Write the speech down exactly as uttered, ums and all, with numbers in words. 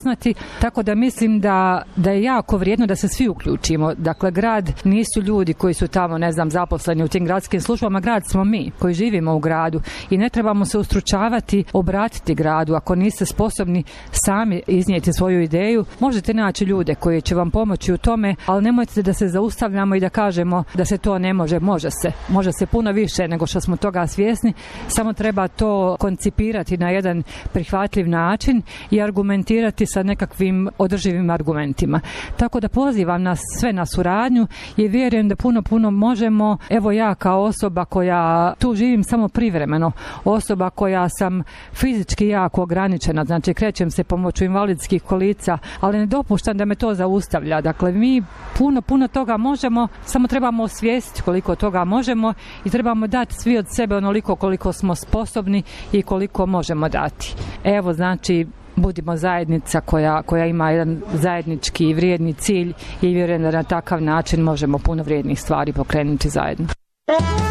Tako da mislim da, da je jako vrijedno da se svi uključimo. Dakle, grad nisu ljudi koji su tamo, ne znam, zaposleni u tim gradskim službama, grad smo mi koji živimo u gradu i ne trebamo se ustručavati, obratiti gradu. Ako niste sposobni sami iznijeti svoju ideju, možete naći ljude koji će vam pomoći u tome, ali nemojte da se zaustavljamo i da kažemo da se to ne može. Može se. Može se puno više nego što smo toga svjesni. Samo treba to koncipirati na jedan prihvatljiv način i argumentirati sa nekakvim održivim argumentima. Tako da pozivam nas sve na suradnju i vjerujem da puno, puno možemo. Evo ja kao osoba koja tu živim samo privremeno, osoba koja sam fizički jako ograničena, znači krećem se pomoću invalidskih kolica, ali ne dopuštam da me to zaustavlja. Dakle, mi puno, puno toga možemo, samo trebamo osvijestiti koliko toga možemo i trebamo dati svi od sebe onoliko koliko smo sposobni i koliko možemo dati. Evo, znači, budimo zajednica koja, koja ima jedan zajednički i vrijedni cilj i vjerujem da na takav način možemo puno vrijednih stvari pokrenuti zajedno.